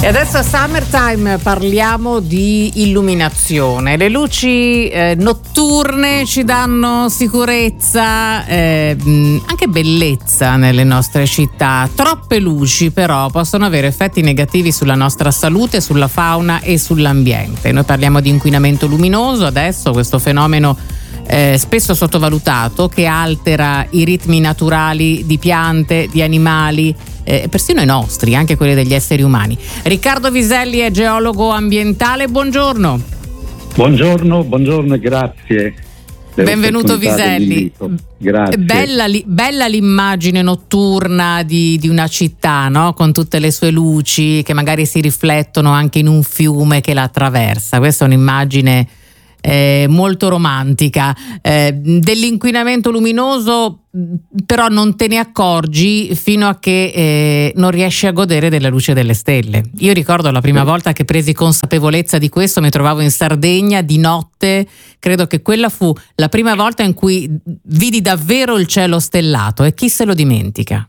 E adesso a Summertime parliamo di illuminazione. Le luci notturne ci danno sicurezza, anche bellezza nelle nostre città. Troppe luci però possono avere effetti negativi sulla nostra salute, sulla fauna e sull'ambiente. Noi parliamo di inquinamento luminoso adesso, questo fenomeno spesso sottovalutato che altera i ritmi naturali di piante, di animali, persino i nostri, anche quelli degli esseri umani. Riccardo Viselli è geologo ambientale, buongiorno. Buongiorno e grazie. Benvenuto Viselli. Grazie. Bella l'immagine notturna di una città, no? Con tutte le sue luci che magari si riflettono anche in un fiume che la attraversa. Questa è un'immagine molto romantica. Dell'inquinamento luminoso però non te ne accorgi fino a che non riesci a godere della luce delle stelle. Io ricordo la prima volta che presi consapevolezza di questo, mi trovavo in Sardegna di notte, credo che quella fu la prima volta in cui vidi davvero il cielo stellato, e chi se lo dimentica?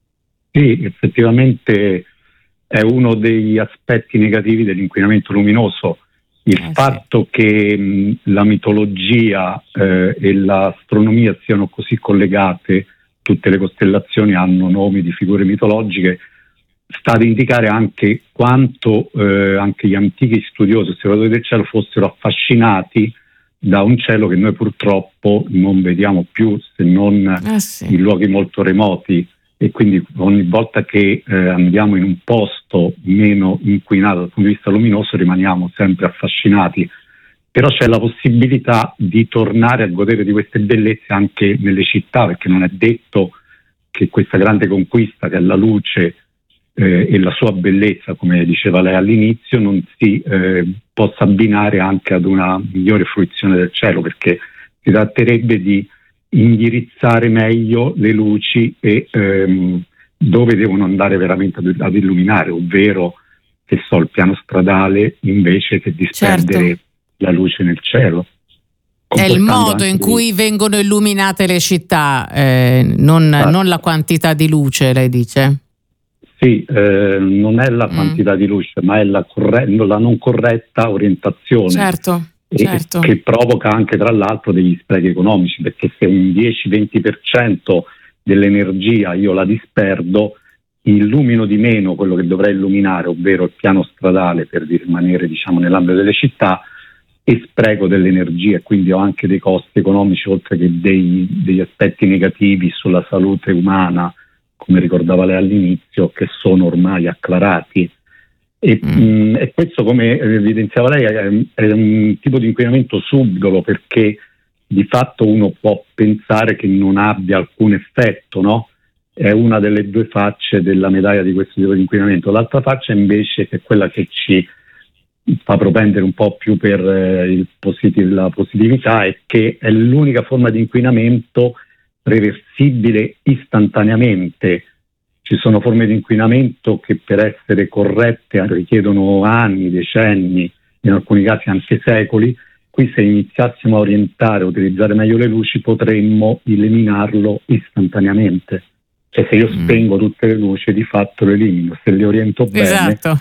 Sì, effettivamente è uno degli aspetti negativi dell'inquinamento luminoso. Il fatto che la mitologia e l'astronomia siano così collegate, tutte le costellazioni hanno nomi di figure mitologiche, sta ad indicare anche quanto anche gli antichi studiosi, osservatori del cielo, fossero affascinati da un cielo che noi purtroppo non vediamo più, se non in luoghi molto remoti. E quindi ogni volta che andiamo in un posto meno inquinato dal punto di vista luminoso rimaniamo sempre affascinati. Però c'è la possibilità di tornare a godere di queste bellezze anche nelle città, perché non è detto che questa grande conquista che è la luce e la sua bellezza, come diceva lei all'inizio, non si possa abbinare anche ad una migliore fruizione del cielo, perché si tratterebbe di indirizzare meglio le luci e dove devono andare veramente ad illuminare, ovvero il piano stradale, invece che disperdere la luce nel cielo. È il modo in cui vengono illuminate le città, non la quantità di luce, lei dice? Sì, non è la quantità di luce, ma è la non corretta orientazione. Certo. Che provoca anche tra l'altro degli sprechi economici, perché se un 10-20% dell'energia io la disperdo, illumino di meno quello che dovrei illuminare, ovvero il piano stradale, per rimanere nell'ambito delle città, e spreco dell'energia, quindi ho anche dei costi economici, oltre che degli aspetti negativi sulla salute umana, come ricordava lei all'inizio, che sono ormai acclarati. E questo, come evidenziava lei, è un tipo di inquinamento subdolo, perché di fatto uno può pensare che non abbia alcun effetto, no? È una delle due facce della medaglia di questo tipo di inquinamento. L'altra faccia invece, che è quella che ci fa propendere un po' più per la positività, è che è l'unica forma di inquinamento reversibile istantaneamente. Ci sono forme di inquinamento che per essere corrette richiedono anni, decenni, in alcuni casi anche secoli. Qui, se iniziassimo a orientare, a utilizzare meglio le luci, potremmo eliminarlo istantaneamente. Cioè, se io spengo tutte le luci, di fatto lo elimino. Se le oriento bene... Esatto.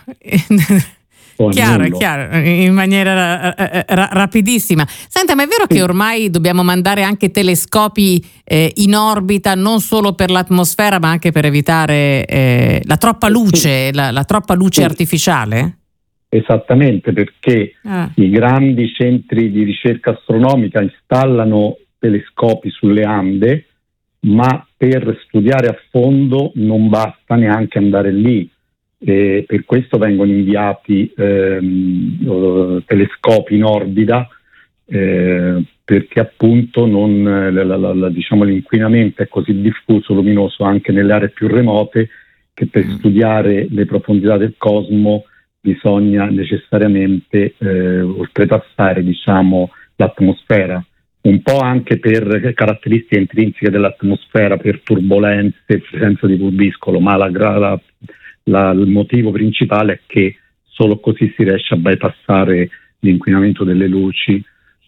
Chiaro, in maniera rapidissima. Senta, ma è vero che ormai dobbiamo mandare anche telescopi in orbita, non solo per l'atmosfera, ma anche per evitare la troppa luce, la troppa luce artificiale? Esattamente, perché i grandi centri di ricerca astronomica installano telescopi sulle Ande, ma per studiare a fondo non basta neanche andare lì. E per questo vengono inviati telescopi in orbita, perché appunto l'inquinamento è così diffuso, luminoso, anche nelle aree più remote, che per studiare le profondità del cosmo bisogna necessariamente oltrepassare l'atmosfera, un po' anche per caratteristiche intrinseche dell'atmosfera, per turbolenze, presenza di pulviscolo, ma il motivo principale è che solo così si riesce a bypassare l'inquinamento delle luci,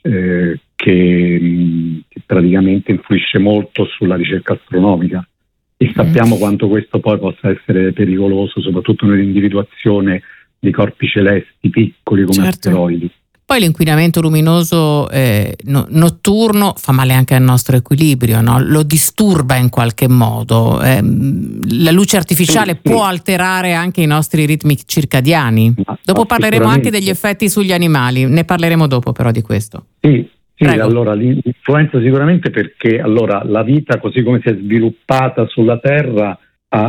che praticamente influisce molto sulla ricerca astronomica, e sappiamo quanto questo poi possa essere pericoloso, soprattutto nell'individuazione di corpi celesti piccoli come asteroidi. Poi l'inquinamento luminoso notturno fa male anche al nostro equilibrio, no? Lo disturba in qualche modo. La luce artificiale può alterare anche i nostri ritmi circadiani. Dopo parleremo anche degli effetti sugli animali, ne parleremo dopo però di questo. Sì, allora l'influenza sicuramente, perché allora la vita così come si è sviluppata sulla Terra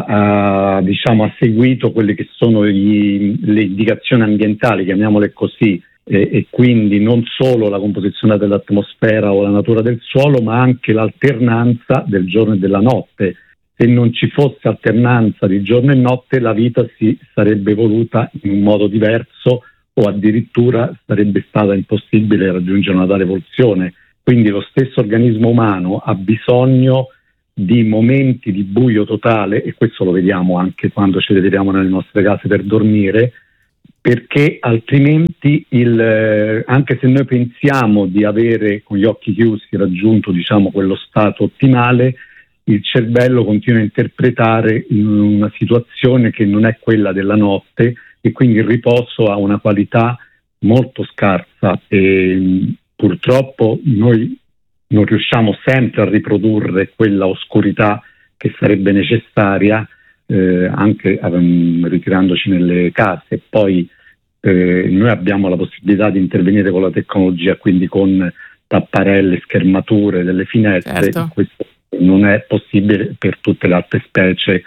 ha seguito quelle che sono le indicazioni ambientali, chiamiamole così, e quindi non solo la composizione dell'atmosfera o la natura del suolo, ma anche l'alternanza del giorno e della notte. Se non ci fosse alternanza di giorno e notte, la vita si sarebbe evoluta in un modo diverso, o addirittura sarebbe stata impossibile raggiungere una tale evoluzione. Quindi lo stesso organismo umano ha bisogno di momenti di buio totale, e questo lo vediamo anche quando ci troviamo nelle nostre case per dormire, perché altrimenti anche se noi pensiamo di avere con gli occhi chiusi raggiunto quello stato ottimale, il cervello continua a interpretare una situazione che non è quella della notte, e quindi il riposo ha una qualità molto scarsa, e purtroppo noi non riusciamo sempre a riprodurre quella oscurità che sarebbe necessaria, anche ritirandoci nelle case. E poi noi abbiamo la possibilità di intervenire con la tecnologia, quindi con tapparelle, schermature delle finestre. Certo. Questo non è possibile per tutte le altre specie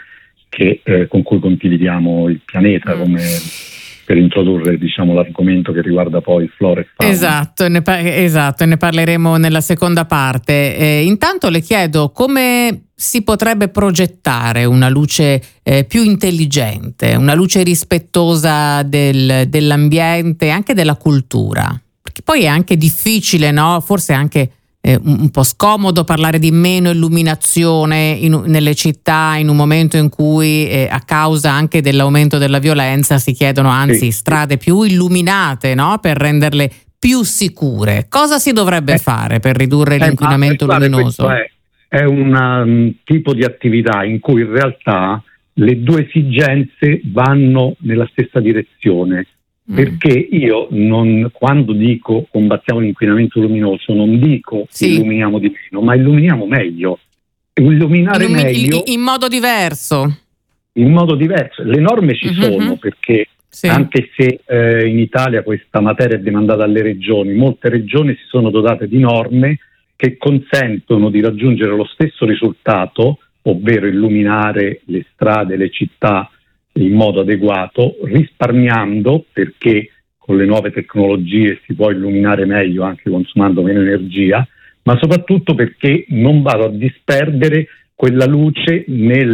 con cui condividiamo il pianeta, come per introdurre l'argomento che riguarda poi flora e fauna. Esatto, ne parleremo nella seconda parte. Intanto le chiedo come si potrebbe progettare una luce più intelligente, una luce rispettosa dell'ambiente e anche della cultura, perché poi è anche difficile, no? Forse anche un po' scomodo parlare di meno illuminazione nelle città in un momento in cui a causa anche dell'aumento della violenza si chiedono strade più illuminate, no? Per renderle più sicure. Cosa si dovrebbe fare per ridurre l'inquinamento luminoso? È un tipo di attività in cui in realtà le due esigenze vanno nella stessa direzione. Perché io quando dico combattiamo l'inquinamento luminoso, non dico illuminiamo di meno, ma illuminiamo meglio. Illuminare meglio in modo diverso. In modo diverso. Le norme ci sono, perché anche se in Italia questa materia è demandata alle regioni, molte regioni si sono dotate di norme che consentono di raggiungere lo stesso risultato, ovvero illuminare le strade, le città in modo adeguato, risparmiando, perché con le nuove tecnologie si può illuminare meglio anche consumando meno energia, ma soprattutto perché non vado a disperdere quella luce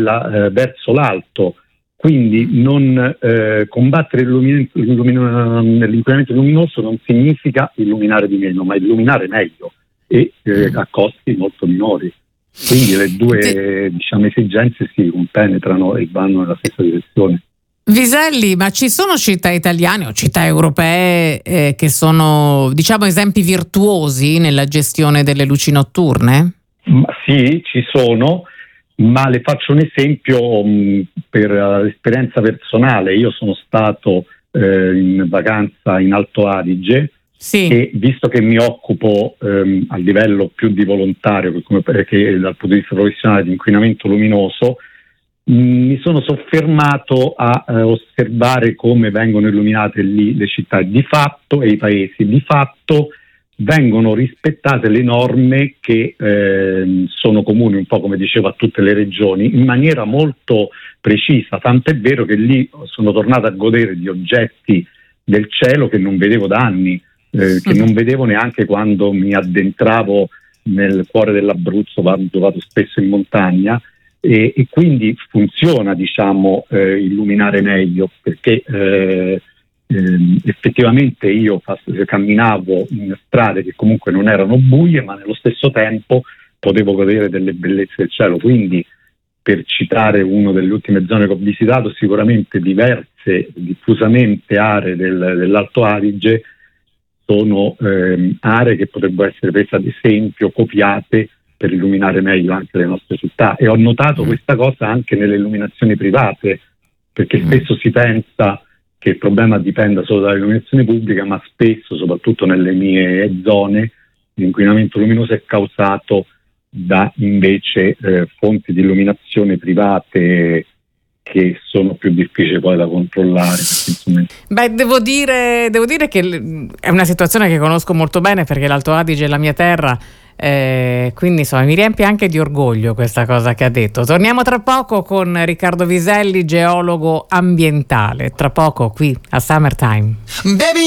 verso l'alto. Quindi non combattere l'inquinamento luminoso non significa illuminare di meno, ma illuminare meglio e a costi molto minori. Quindi le due esigenze si compenetrano e vanno nella stessa direzione. Viselli, ma ci sono città italiane o città europee che sono esempi virtuosi nella gestione delle luci notturne? Sì, ci sono, ma le faccio un esempio per esperienza personale. Io sono stato in vacanza in Alto Adige. Sì. E visto che mi occupo a livello più di volontario che dal punto di vista professionale di inquinamento luminoso, mi sono soffermato a osservare come vengono illuminate lì le città e i paesi. Di fatto vengono rispettate le norme che sono comuni, un po' come dicevo, a tutte le regioni, in maniera molto precisa, tant'è vero che lì sono tornato a godere di oggetti del cielo che non vedevo da anni. Che non vedevo neanche quando mi addentravo nel cuore dell'Abruzzo, vado spesso in montagna, e quindi funziona illuminare meglio, perché effettivamente io camminavo in strade che comunque non erano buie, ma nello stesso tempo potevo godere delle bellezze del cielo. Quindi, per citare una delle ultime zone che ho visitato, sicuramente diffusamente aree dell'Alto Adige sono aree che potrebbero essere prese ad esempio, copiate per illuminare meglio anche le nostre città. E ho notato questa cosa anche nelle illuminazioni private, perché spesso si pensa che il problema dipenda solo dall'illuminazione pubblica, ma spesso, soprattutto nelle mie zone, l'inquinamento luminoso è causato da invece fonti di illuminazione private che sono più difficili poi da controllare. Beh, devo dire che è una situazione che conosco molto bene, perché l'Alto Adige è la mia terra, quindi insomma mi riempie anche di orgoglio questa cosa che ha detto. Torniamo tra poco con Riccardo Viselli, geologo ambientale, tra poco qui a Summertime. Baby,